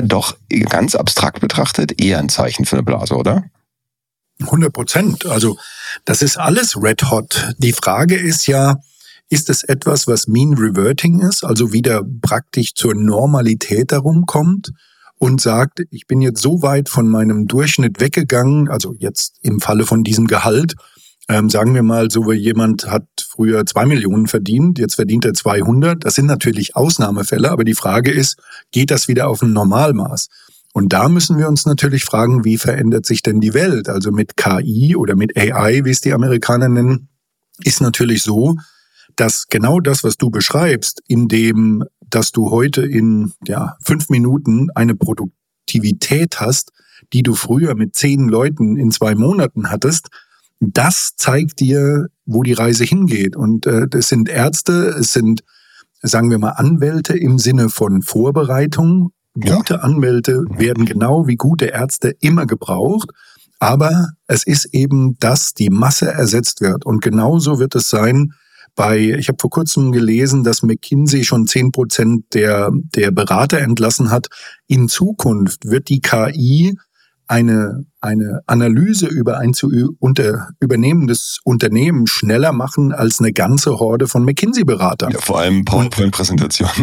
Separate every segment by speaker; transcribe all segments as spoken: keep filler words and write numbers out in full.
Speaker 1: doch ganz abstrakt betrachtet eher ein Zeichen für eine Blase, oder?
Speaker 2: hundert Prozent. Also das ist alles red hot. Die Frage ist ja, ist es etwas, was mean reverting ist, also wieder praktisch zur Normalität herumkommt und sagt, ich bin jetzt so weit von meinem Durchschnitt weggegangen, also jetzt im Falle von diesem Gehalt, ähm, sagen wir mal, so wie jemand hat früher zwei Millionen verdient, jetzt verdient er zweihundert. Das sind natürlich Ausnahmefälle, aber die Frage ist, geht das wieder auf ein Normalmaß? Und da müssen wir uns natürlich fragen, wie verändert sich denn die Welt? Also mit K I oder mit A I, wie es die Amerikaner nennen, ist natürlich so, dass genau das, was du beschreibst, indem, dass du heute in ja, fünf Minuten eine Produktivität hast, die du früher mit zehn Leuten in zwei Monaten hattest, das zeigt dir, wo die Reise hingeht. Und äh, das sind Ärzte, es sind, sagen wir mal, Anwälte im Sinne von Vorbereitung. Gute ja. Anwälte werden genau wie gute Ärzte immer gebraucht, aber es ist eben, dass die Masse ersetzt wird. Und genauso wird es sein bei, ich habe vor kurzem gelesen, dass McKinsey schon zehn Prozent der, der Berater entlassen hat. In Zukunft wird die K I eine, eine Analyse über ein zu unter, übernehmendes Unternehmen schneller machen als eine ganze Horde von McKinsey-Beratern.
Speaker 1: Ja, vor allem PowerPoint-Präsentationen.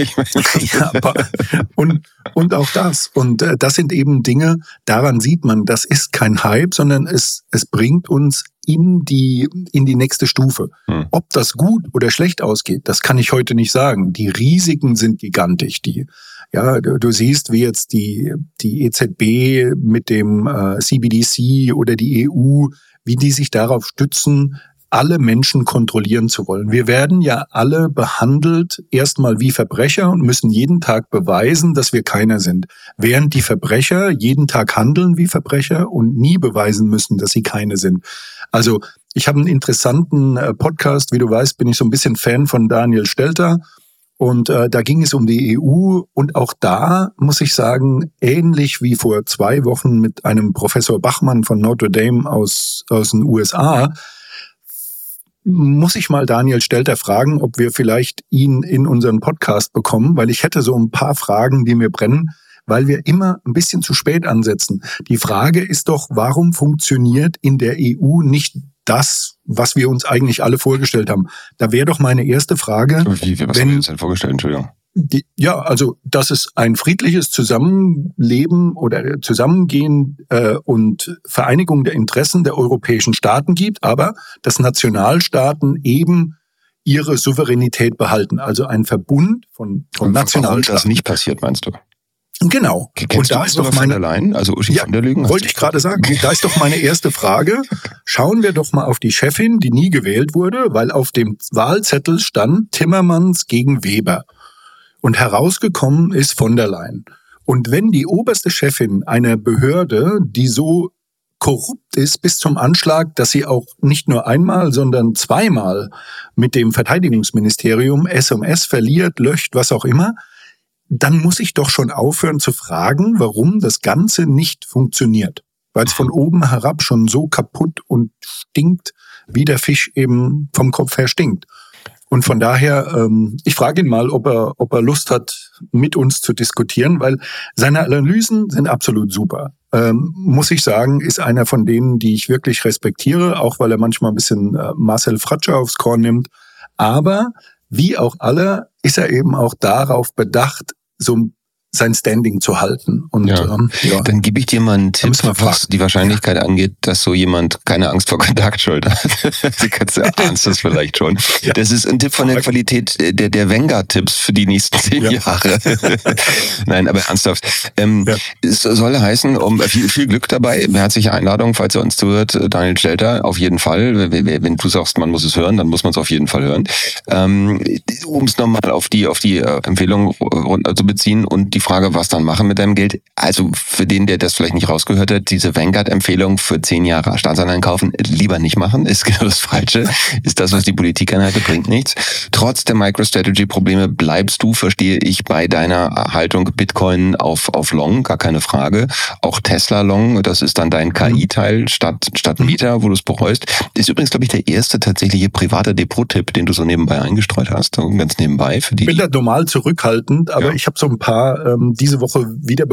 Speaker 2: ja, und, und auch das. Und äh, das sind eben Dinge, daran sieht man, das ist kein Hype, sondern es, es bringt uns in die, in die nächste Stufe. Hm. Ob das gut oder schlecht ausgeht, das kann ich heute nicht sagen. Die Risiken sind gigantisch. Die Ja, du, du siehst, wie jetzt die, die E Z B mit dem äh, C B D C oder die E U, wie die sich darauf stützen, alle Menschen kontrollieren zu wollen. Wir werden ja alle behandelt erstmal wie Verbrecher und müssen jeden Tag beweisen, dass wir keiner sind. Während die Verbrecher jeden Tag handeln wie Verbrecher und nie beweisen müssen, dass sie keine sind. Also ich habe einen interessanten äh, Podcast, wie du weißt, bin ich so ein bisschen Fan von Daniel Stelter. Und äh, da ging es um die E U und auch da muss ich sagen, ähnlich wie vor zwei Wochen mit einem Professor Bachmann von Notre Dame aus, aus den U S A, muss ich mal Daniel Stelter fragen, ob wir vielleicht ihn in unseren Podcast bekommen, weil ich hätte so ein paar Fragen, die mir brennen, weil wir immer ein bisschen zu spät ansetzen. Die Frage ist doch, warum funktioniert in der E U nicht das, was wir uns eigentlich alle vorgestellt haben? Da wäre doch meine erste Frage.
Speaker 1: Wie, was wenn, haben wir uns denn vorgestellt? Entschuldigung.
Speaker 2: Die, ja, also, dass es ein friedliches Zusammenleben oder Zusammengehen äh, und Vereinigung der Interessen der europäischen Staaten gibt, aber dass Nationalstaaten eben ihre Souveränität behalten. Also ein Verbund von, von Nationalstaaten.
Speaker 1: Warum das nicht passiert, meinst du?
Speaker 2: Genau.
Speaker 1: Kennst und da ist doch meine, von der Leyen, also Uschi
Speaker 2: ja,
Speaker 1: von der Leyen,
Speaker 2: wollte ich gerade sagen. Da ist doch meine erste Frage. Schauen wir doch mal auf die Chefin, die nie gewählt wurde, weil auf dem Wahlzettel stand Timmermans gegen Weber. Und herausgekommen ist von der Leyen. Und wenn die oberste Chefin einer Behörde, die so korrupt ist bis zum Anschlag, dass sie auch nicht nur einmal, sondern zweimal mit dem Verteidigungsministerium S M S verliert, löscht, was auch immer, dann muss ich doch schon aufhören zu fragen, warum das Ganze nicht funktioniert. Weil es von oben herab schon so kaputt und stinkt, wie der Fisch eben vom Kopf her stinkt. Und von daher, ähm, ich frage ihn mal, ob er, ob er Lust hat, mit uns zu diskutieren, weil seine Analysen sind absolut super. Ähm, muss ich sagen, ist einer von denen, die ich wirklich respektiere, auch weil er manchmal ein bisschen äh, Marcel Fratscher aufs Korn nimmt. Aber wie auch alle ist er eben auch darauf bedacht, so sein Standing zu halten. Und
Speaker 1: ja. Ähm, ja. Dann gebe ich dir mal einen Tipp, was die Wahrscheinlichkeit angeht, dass so jemand keine Angst vor Kontaktschuld hat. Du ahnst das vielleicht schon. Ja. Das ist ein Tipp von der Qualität der, der Wenger-Tipps für die nächsten zehn ja. Jahre. Nein, aber ernsthaft. Ähm, ja. Es soll heißen, um viel, viel Glück dabei. Herzliche Einladung, falls er uns zuhört, Daniel Stelter, auf jeden Fall. Wenn du sagst, man muss es hören, dann muss man es auf jeden Fall hören. Ähm, um es nochmal auf die, auf die Empfehlung runter zu beziehen und die Frage, was dann machen mit deinem Geld. Also für den, der das vielleicht nicht rausgehört hat, diese Vanguard-Empfehlung für zehn Jahre Staatsanleihen kaufen, lieber nicht machen, ist genau das Falsche. Ist das, was die Politik anhalte, bringt nichts. Trotz der MicroStrategy-Probleme bleibst du, verstehe ich, bei deiner Haltung Bitcoin auf, auf Long, gar keine Frage. Auch Tesla Long, das ist dann dein K I-Teil statt, statt Meta, wo du es bereust. Ist übrigens, glaube ich, der erste tatsächliche private Depot-Tipp, den du so nebenbei eingestreut hast. Ganz nebenbei für die.
Speaker 2: Ich bin da normal zurückhaltend, aber ja. ich habe so ein paar ähm, diese Woche wieder